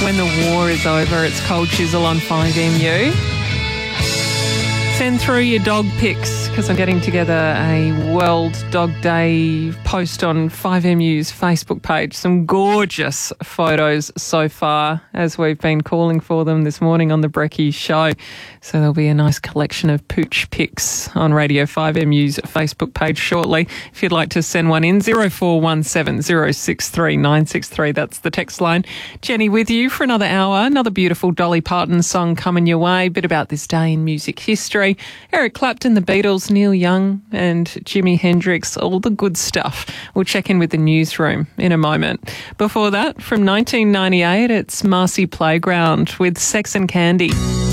When the war is over, it's Cold Chisel on 5MU. Send through your dog pics because I'm getting together a World Dog Day post on 5MU's Facebook page. Some gorgeous photos so far as we've been calling for them this morning on the Brekkie Show. So there'll be a nice collection of pooch pics on Radio 5MU's Facebook page shortly. If you'd like to send one in, 0417 063 963. That's the text line. Jenny with you for another hour. Another beautiful Dolly Parton song coming your way. A bit about this day in music history. Eric Clapton, the Beatles, Neil Young and Jimi Hendrix, all the good stuff. We'll check in with the newsroom in a moment. Before that, from 1998, it's Marcy Playground with Sex and Candy.